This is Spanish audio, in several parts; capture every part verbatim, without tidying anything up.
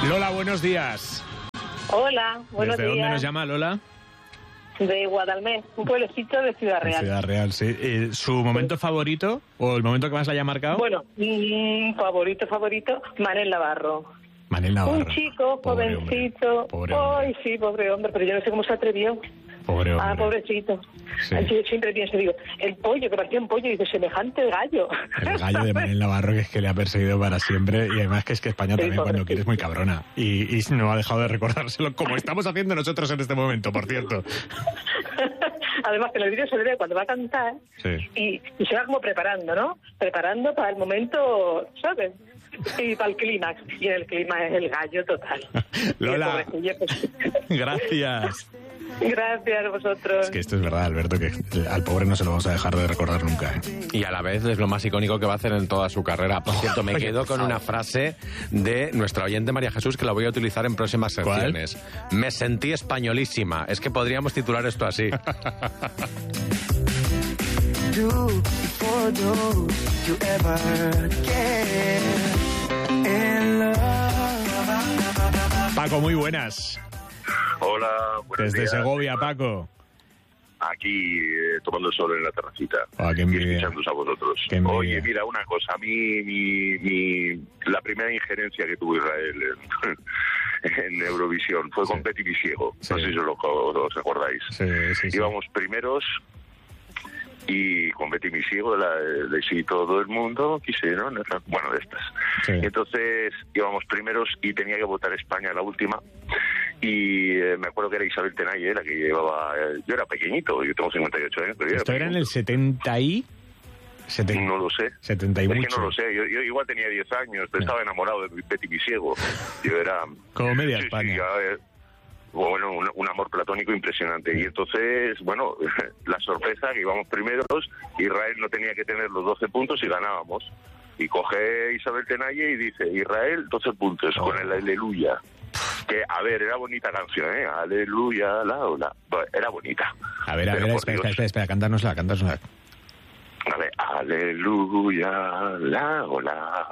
Lola, buenos días. Hola, buenos ¿Desde días. dónde nos llama Lola? De Guadalmés, un pueblecito de Ciudad Real. Ciudad Real, sí. Eh, ¿Su momento sí. favorito o el momento que más le haya marcado? Bueno, mi favorito, favorito, Manel Navarro. Manel Navarro. Un chico, pobre jovencito. Hombre. Pobre hombre. Ay, sí, pobre hombre, pero yo no sé cómo se atrevió. Pobre hombre. Ah, pobrecito. Sí. Yo siempre pienso, digo, el pollo, que parecía un pollo, y dice, semejante gallo. El gallo de Manel Navarro, que es que le ha perseguido para siempre, y además que es que España Sí, también cuando pobrecito. quiere es muy cabrona. Y, y no ha dejado de recordárselo, como estamos haciendo nosotros en este momento, por cierto. Además, que en el vídeo se le ve cuando va a cantar, Sí. y, y se va como preparando, ¿no? Preparando para el momento, ¿sabes? Y para el clímax. Y en el clímax es el gallo total. Lola, Y el pobrecillo, pues, gracias. gracias a vosotros. Es que esto es verdad, Alberto, que al pobre no se lo vamos a dejar de recordar nunca, ¿eh? Y a la vez es lo más icónico que va a hacer en toda su carrera. Por cierto, me quedo con una frase de nuestra oyente María Jesús que la voy a utilizar en próximas secciones. ¿Cuál? Me sentí españolísima. Es que podríamos titular esto así. Paco, muy buenas. Hola, buenos Desde días. Segovia, Paco. Aquí eh, tomando el sol en la terracita Oh, qué y envidia. escuchándoos a vosotros. Qué envidia. Oye, mira, una cosa, a mí mi, mi, la primera injerencia que tuvo Israel en, en Eurovisión fue Sí. con Betty Visiego, Sí. no sé si os, lo, os acordáis. Sí, sí, sí. Íbamos primeros y con Betty Visiego de, la, de Si todo el mundo quisieron, bueno, de estas. Sí. Entonces íbamos primeros y tenía que votar España la última. Y eh, me acuerdo que era Isabel Tenaye la que llevaba... Eh, yo era pequeñito, yo tengo cincuenta y ocho años, pero yo Esto era en el pequeñito. setenta y... setenta No lo sé. setenta y es mucho. que no lo sé, yo, yo igual tenía diez años, pero Ya. estaba enamorado de Betty Visiego. Yo era... Como media sí, España. Sí, ya, eh, bueno, un, un amor platónico impresionante. Y entonces, bueno, la sorpresa que íbamos primeros, Israel no tenía que tener los doce puntos y ganábamos. Y coge Isabel Tenaye y dice, Israel, doce puntos, Oh. con el Aleluya. Que, a ver, era bonita canción, ¿eh? Aleluya, la ola. Bueno, era bonita. A ver, a Pero ver, por espera, Dios. espera, espera, espera, cantárnosla, cantárnosla. A ver, aleluya, la ola,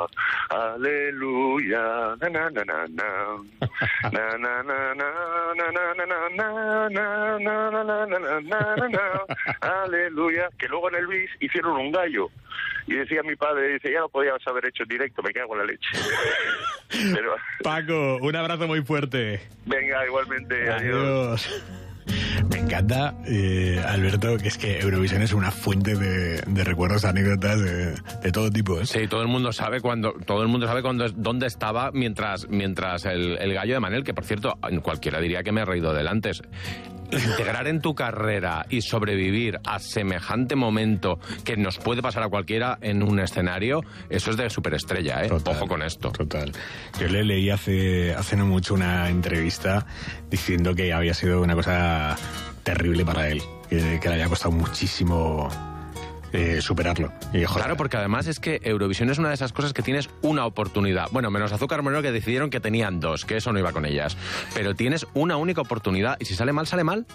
aleluya, na na na na na, na na na na na na na na na na na na na na na na, aleluya. Que luego en el bis hicieron un gallo y decía mi padre, dice, ya lo podías haber hecho en directo, me cago en la leche. Pero Paco, un abrazo muy fuerte. venga, igualmente, adiós. Adiós. Me encanta, eh, Alberto, que es que Eurovisión es una fuente de, de recuerdos, anécdotas de, de todo tipo, ¿eh? Sí, todo el mundo sabe cuando, todo el mundo sabe cuando, dónde estaba mientras, mientras el, el gallo de Manel, que por cierto, cualquiera diría que me he reído del antes. Integrar en tu carrera y sobrevivir a semejante momento que nos puede pasar a cualquiera en un escenario, eso es de superestrella, ¿eh? Total, Ojo con esto. Total. Yo le leí hace, hace no mucho una entrevista diciendo que había sido una cosa terrible para él, que, que le había costado muchísimo eh, superarlo. Y, joder, Claro, porque además es que Eurovisión es una de esas cosas que tienes una oportunidad. Bueno, menos Azúcar Moreno, que decidieron que tenían dos, que eso no iba con ellas. Pero tienes una única oportunidad y si sale mal, sale mal.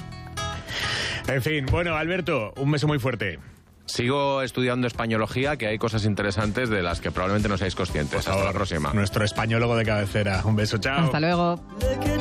En fin, bueno, Alberto, un beso muy fuerte. Sigo estudiando españología, que hay cosas interesantes de las que probablemente no seáis conscientes. Por Hasta favor, la próxima. Nuestro españólogo de cabecera. Un beso, chao. Hasta luego.